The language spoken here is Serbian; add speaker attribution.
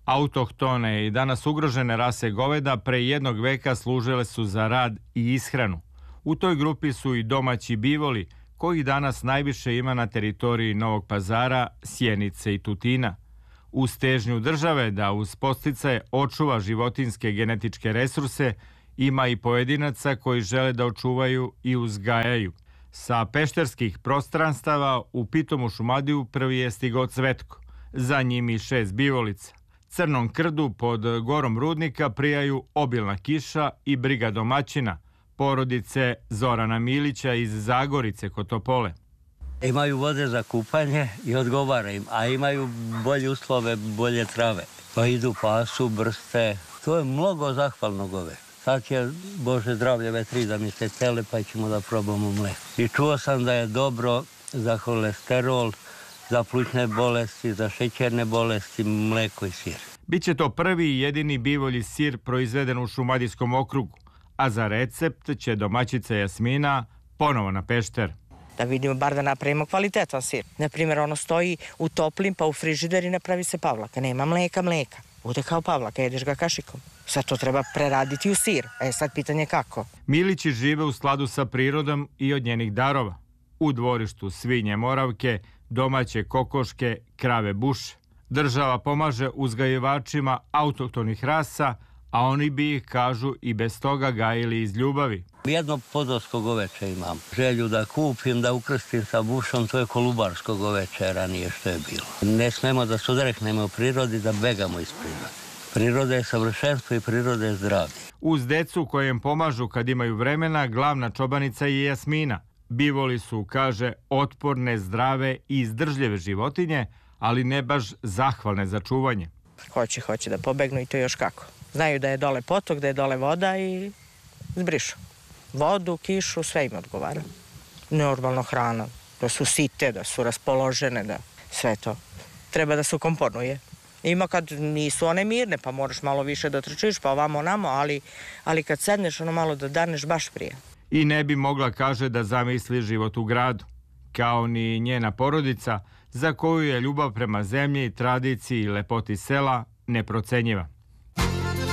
Speaker 1: Autohtone i danas ugrožene rase goveda pre jednog veka služile su za rad i ishranu. U toj grupi su i domaći bivoli, kojih danas najviše ima na teritoriji Novog Pazara, Sjenice i Tutina. Uz težnju države da uz podsticaje očuva životinjske genetičke resurse, ima i pojedinaca koji žele da očuvaju i uzgajaju. Sa pešterskih prostranstava u Pitomu Šumadiju prvi je stigao Cvetko, za njim i 6 bivolica. Crnom krdu pod gorom Rudnika prijaju obilna kiša i briga domaćina, porodice Zorana Milića iz Zagorice kod Topole.
Speaker 2: Imaju vode za kupanje i odgovara im, a imaju bolje uslove, bolje trave. Pa idu pasu, brste. To je mnogo zahvalno gove. Sad će, Bože zdravlje, vetri da mi se cele, pa ćemo da probamo mleko. I čuo sam da je dobro za holesterol, za plućne bolesti, za šećerne bolesti, mleko i sir.
Speaker 1: Biće to prvi i jedini bivolji sir proizveden u Šumadijskom okrugu, a za recept će domaćica Jasmina ponovo na Pešter.
Speaker 3: Da vidimo, bar da napravimo kvalitetan sir. Naprimjer, ono stoji u toplim, pa u frižideri napravi se pavlaka. Nema mleka. Bude kao pavlaka, jedeš ga kašikom. Sad to treba preraditi u sir. Sad pitanje kako.
Speaker 1: Milići žive u skladu sa prirodom i od njenih darova. U dvorištu svinje moravke, domaće kokoške, krave buše. Država pomaže uzgajivačima autohtonih rasa, a oni bi ih, kažu, i bez toga gajili iz ljubavi.
Speaker 2: Jedno podolsko goveče imam. Želju da kupim, da ukrstim sa bušom, to je kolubarsko goveče ranije što je bilo. Ne smemo da se odreknemo u prirodi, da begamo iz prirode. Priroda je savršenstvo i priroda je zdravlje.
Speaker 1: Uz decu kojem pomažu kad imaju vremena, glavna čobanica je Jasmina. Bivoli su, kaže, otporne, zdrave i izdržljive životinje, ali ne baš zahvalne za čuvanje.
Speaker 3: Hoće da pobegnu i to još kako. Znaju da je dole potok, da je dole voda i zbrišu. Vodu, kišu, sve im odgovara. Normalno hrana, da su site, da su raspoložene, da sve to. Treba da se ukomponuje. Ima kad nisu one mirne, pa moraš malo više da trčiš, pa ovamo onamo, ali kad sedneš, ono malo da daneš, baš prije.
Speaker 1: I ne bi mogla, kaže, da zamisli život u gradu, kao ni njena porodica, za koju je ljubav prema zemlji, tradiciji i lepoti sela neprocenjiva.